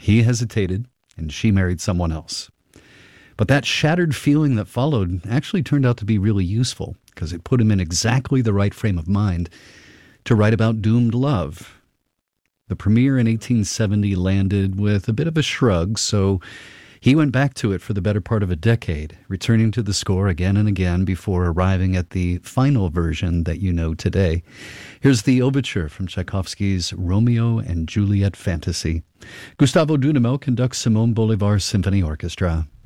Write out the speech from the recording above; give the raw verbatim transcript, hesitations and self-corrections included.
He hesitated, and she married someone else. But that shattered feeling that followed actually turned out to be really useful because it put him in exactly the right frame of mind to write about doomed love. The premiere in eighteen seventy landed with a bit of a shrug, so he went back to it for the better part of a decade, returning to the score again and again before arriving at the final version that you know today. Here's the overture from Tchaikovsky's Romeo and Juliet Fantasy. Gustavo Dudamel conducts Simon Bolivar's Symphony Orchestra.